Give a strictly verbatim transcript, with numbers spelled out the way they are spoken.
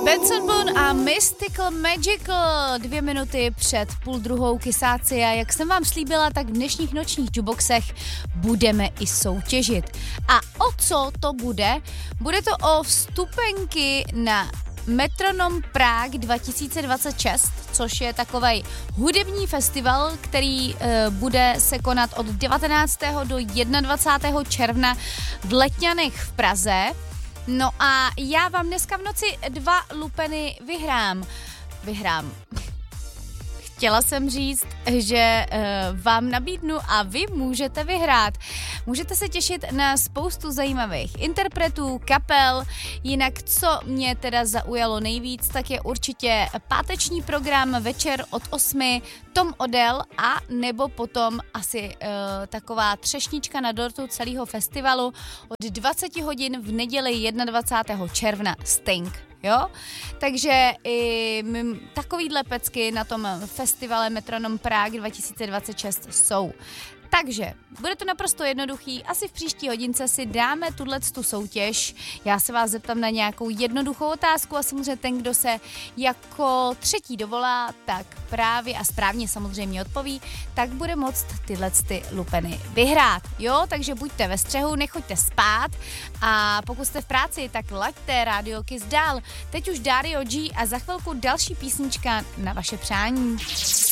Benson Boone a Mystical Magical, dvě minuty před půl druhou kysáci a jak jsem vám slíbila, tak v dnešních nočních jukeboxech budeme i soutěžit. A o co to bude? Bude to o vstupenky na Metronom Prague dva tisíce dvacet šest, což je takovej hudební festival, který e, bude se konat od devatenáctého do dvacátého prvního června v Letňanech v Praze. No a já vám dneska v noci dva lupeny vyhrám. Vyhrám. Chtěla jsem říct, že uh, vám nabídnu a vy můžete vyhrát. Můžete se těšit na spoustu zajímavých interpretů, kapel. Jinak, co mě teda zaujalo nejvíc, tak je určitě páteční program večer od osmi, Tom Odell a nebo potom asi uh, taková třešnička na dortu celého festivalu od dvacet hodin v neděli dvacátého prvního června Sting. Jo? Takže i m, takovýhle pecky na tom festivale Metronom Prague dva tisíce dvacet šest jsou. Takže bude to naprosto jednoduchý, asi v příští hodince si dáme tuto soutěž, já se vás zeptám na nějakou jednoduchou otázku a samozřejmě ten, kdo se jako třetí dovolá, tak právě a správně samozřejmě odpoví, tak bude moct tyhle ty lupeny vyhrát, jo, takže buďte ve střehu, nechoďte spát a pokud jste v práci, tak laďte Radio Kiss dál. Teď už Dario G a za chvilku další písnička na vaše přání.